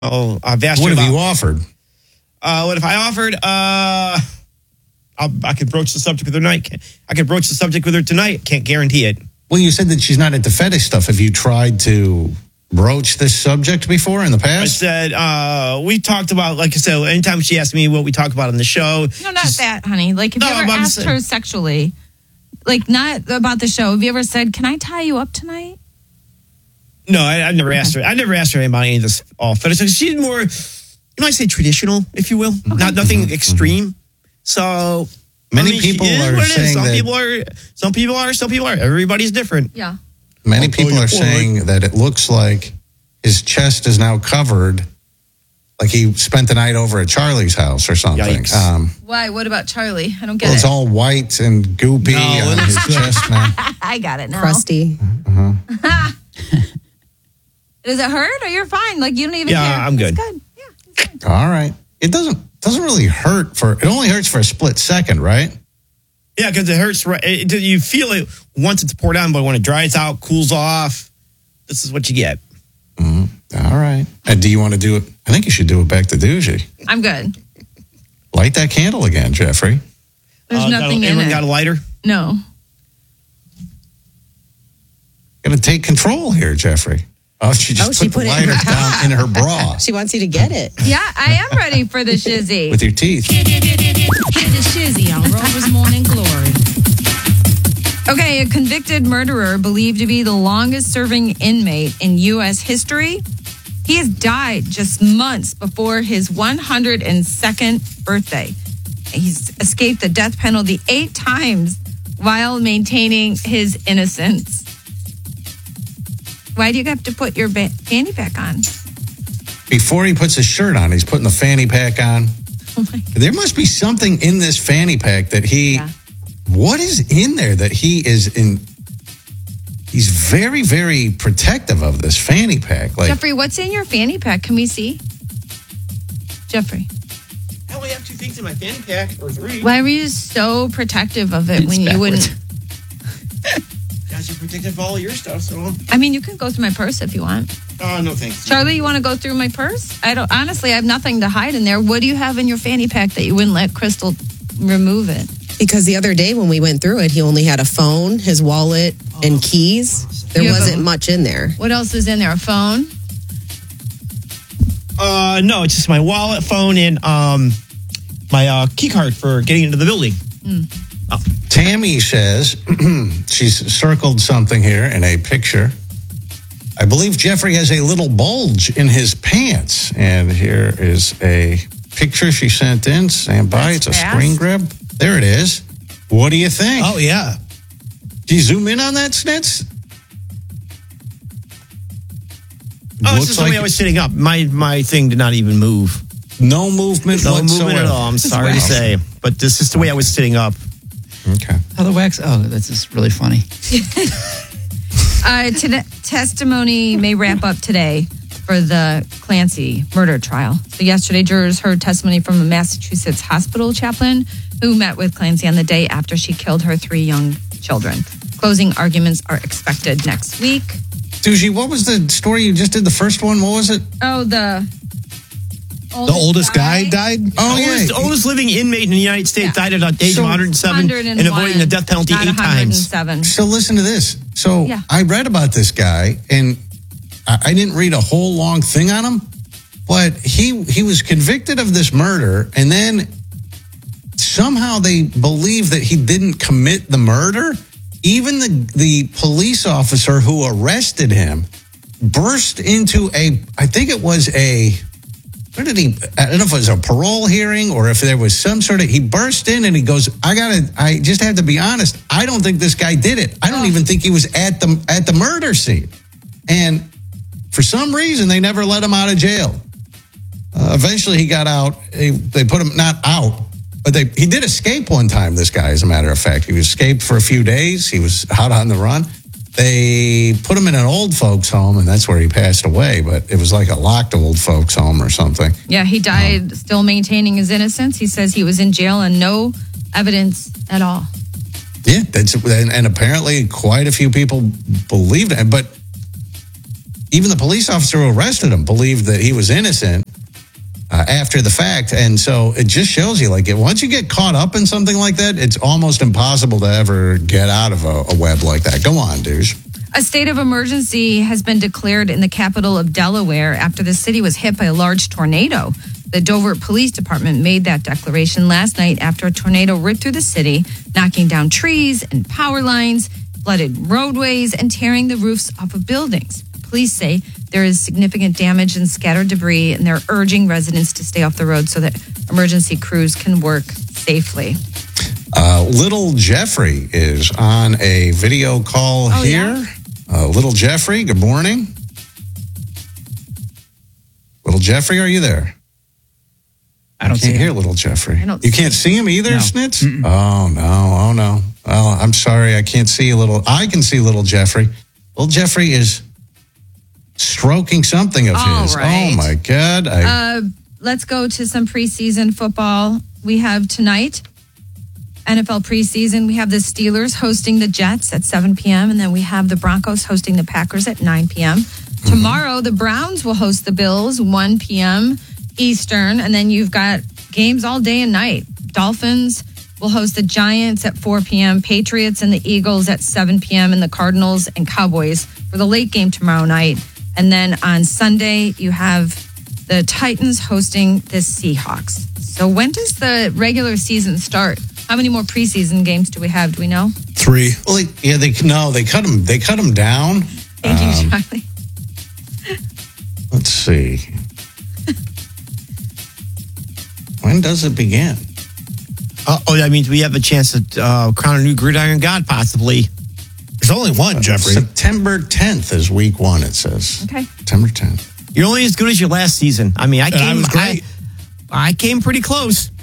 I've asked What her have about, you offered? What if I offered? I could broach the subject with her tonight. I could broach the subject with her tonight. Can't guarantee it. Well, you said that she's not into fetish stuff. Have you tried to broach this subject before in the I past? said, we talked about, like I said, anytime she asked me what we talk about on the show. No, not that, honey. Like, have No, you I'm ever about to asked say- her sexually? Like, not about the show. Have you ever said, can I tie you up tonight? No, I've never asked her. I never asked her about any of this all fetish. She's more, you might say traditional, if you will. Nothing extreme. So Many people are saying that. Some people are. Everybody's different. Yeah. Many I'll people tell you are what, saying that it looks like his chest is now covered, like he spent the night over at Charlie's house or something. Yikes. Why? What about Charlie? I don't get Well, it's it. all white and goopy No, on it his looks good. chest now. I got it now. Crusty. Does it hurt or you're fine? Like, you don't even Yeah, care? I'm good. It's good. Yeah, it's good. All right. It doesn't really hurt it only hurts for a split second, right? Yeah, because it hurts. You feel it once it's poured on, but when it dries out, cools off, this is what you get. All right. And do you want to do it? I think you should do it back to Doogie. I'm good. Light that candle again, Jeffrey. There's nothing in Anyone it. got a lighter? No. Got to take control here, Jeffrey. Oh, she just she put the put it in lighter her down in her bra She wants you to get it. Yeah, I am ready for the shizzy. with your teeth. Hit the shizzy on Rover's Morning Glory. Okay, a convicted murderer believed to be the longest serving inmate in U.S. history. He has died just months before his 102nd birthday. He's escaped the death penalty 8 times while maintaining his innocence. Why do you have to put your fanny pack on? Before he puts his shirt on, he's putting the fanny pack on. Oh my. There must be something in this fanny pack that he... Yeah. What is in there that he is in... He's very, very protective of this fanny pack. Like, Jeffrey, what's in your fanny pack? Can we see? Jeffrey, I only have 2 things in my fanny pack, or 3. why were you so protective of it when you wouldn't? Guys, you're protective of all your stuff, so... I mean, you can go through my purse if you want. Oh, no thanks. Charlie, you want to go through my purse? I don't. Honestly, I have nothing to hide in there. What do you have in your fanny pack that you wouldn't let Crystal remove it? Because the other day when we went through it, he only had a phone, his wallet, and keys. There You have wasn't a- much in there. What else is in there? A phone? No, it's just my wallet, phone, and my key card for getting into the building. Tammy says she's circled something here in a picture. I believe Jeffrey has a little bulge in his pants. And here is a picture she sent in. Stand by. That's it's a fast. screen grab. There it is. What do you think? Oh, yeah. Do you zoom in on that, Snitz? Oh, it's just the way I was sitting up. My thing did not even move. No movement No whatsoever. movement at all. I'm sorry to say. But this is the way I was sitting up. Okay. Oh, the wax. Oh, that's just really funny. Testimony may wrap up today for the Clancy murder trial. So yesterday, jurors heard testimony from a Massachusetts hospital chaplain who met with Clancy on the day after she killed her 3 young children. Closing arguments are expected next week. Doogie, what was the story you just did? The first one? What was it? Oh, The oldest guy died? Oh, Oldest living inmate in the United States died at the age of 107 and avoiding the death penalty not 8 times. 107. So listen to this. So Yeah. I read about this guy, and I didn't read a whole long thing on him, but he was convicted of this murder, and then somehow they believe that he didn't commit the murder. Even the police officer who arrested him burst into I think it was I don't know if it was a parole hearing or if there was some sort of, he burst in and he goes, I just have to be honest. I don't think this guy did it. I don't even think he was at the murder scene. And for some reason, they never let him out of jail. Eventually he got out. They put him not out, but he did escape one time, this guy, as a matter of fact. He escaped for a few days. He was out on the run. They put him in an old folks home, and that's where he passed away. But it was like a locked old folks home or something. Yeah, he died still maintaining his innocence. He says he was in jail and no evidence at all. Yeah, and apparently quite a few people believed it. But even the police officer who arrested him believed that he was innocent after the fact. And so it just shows you, like, once you get caught up in something like that, it's almost impossible to ever get out of a web like that. Go on, douche. A state of emergency has been declared in the capital of Delaware after the city was hit by a large tornado. The Dover Police Department made that declaration last night after a tornado ripped through the city, knocking down trees and power lines, flooded roadways, and tearing the roofs off of buildings. Police say there is significant damage and scattered debris, and they're urging residents to stay off the road so that emergency crews can work safely. Little Jeffrey is on a video call here. Yeah? Little Jeffrey, good morning. Little Jeffrey, are you there? I don't Can't hear Little Jeffrey. You can't see him either, No. Snitz? Oh, no. Well, I'm sorry. I can't see I can see Little Jeffrey. Little Jeffrey is stroking something of All his. right. Oh, my God. Let's go to some preseason football. We have tonight, NFL preseason. We have the Steelers hosting the Jets at 7 p.m. And then we have the Broncos hosting the Packers at 9 p.m. Tomorrow, the Browns will host the Bills, 1 p.m. Eastern. And then you've got games all day and night. Dolphins will host the Giants at 4 p.m. Patriots and the Eagles at 7 p.m. And the Cardinals and Cowboys for the late game tomorrow night. And then on Sunday, you have the Titans hosting the Seahawks. So when does the regular season start? How many more preseason games do we have? Do we know? 3. Well, they cut him. They cut him down. Thank you, Charlie. Let's see. When does it begin? That means we have a chance to crown a new gridiron god, possibly. There's only one, Jeffrey. September 10th is week 1, it says. Okay. September 10th. You're only as good as your last season. I mean, I was great. I came pretty close.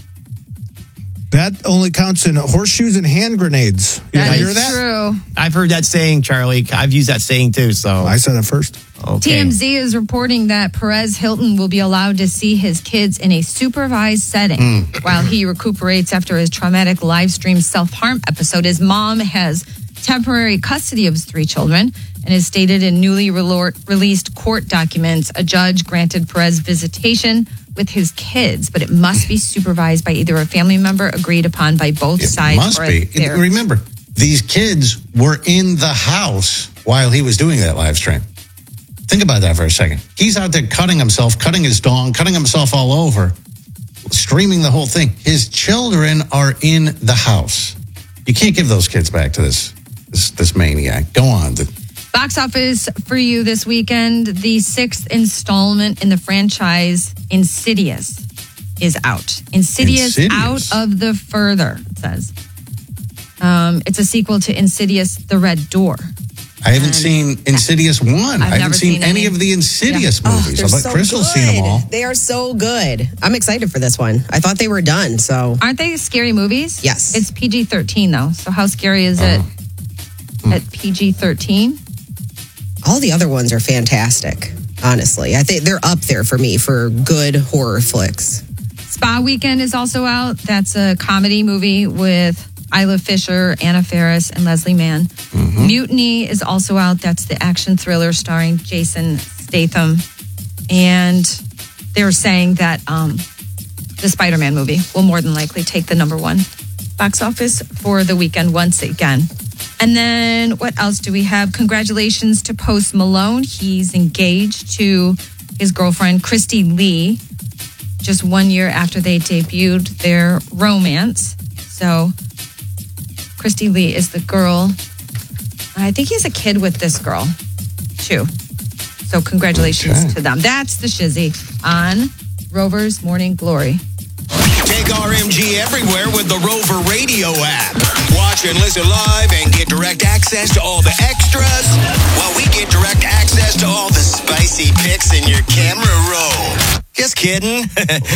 That only counts in horseshoes and hand grenades. You That hear is that? true. I've heard that saying, Charlie. I've used that saying too. So I said it first. okay. TMZ is reporting that Perez Hilton will be allowed to see his kids in a supervised setting while he recuperates after his traumatic live stream self-harm episode. His mom has temporary custody of his 3 children and is stated in newly released court documents. A judge granted Perez visitation with his kids, but it must be supervised by either a family member agreed upon by both sides. Must or be. a therapist. Remember, these kids were in the house while he was doing that live stream. Think about that for a second. He's out there cutting himself, cutting his dong, cutting himself all over, streaming the whole thing. His children are in the house. You can't give those kids back to this maniac. Go on. Box office for you this weekend. The 6th installment in the franchise Insidious is out. Insidious Out of the Further, it says. It's a sequel to Insidious The Red Door. I haven't seen Insidious 1. I haven't never seen any any. of the Insidious Oh, movies. they're I bet so Crystal's good. seen them all. They are so good. I'm excited for this one. I thought they were done, so. Aren't they scary movies? Yes. It's PG-13 though. So how scary is it at PG-13? All the other ones are fantastic, honestly. I think they're up there for me for good horror flicks. Spa Weekend is also out. That's a comedy movie with Isla Fisher, Anna Faris, and Leslie Mann. Mutiny is also out. That's the action thriller starring Jason Statham. And they're saying that the Spider-Man movie will more than likely take the #1 box office for the weekend once again. And then what else do we have? Congratulations to Post Malone. He's engaged to his girlfriend, Christy Lee, just 1 year after they debuted their romance. So Christy Lee is the girl. I think he has a kid with this girl, too. So congratulations to them. That's the Shizzy on Rover's Morning Glory. Take RMG everywhere with the Rover Radio app. Watch and listen live and get direct access to all the extras while we get direct access to all the spicy pics in your camera roll. Just kidding.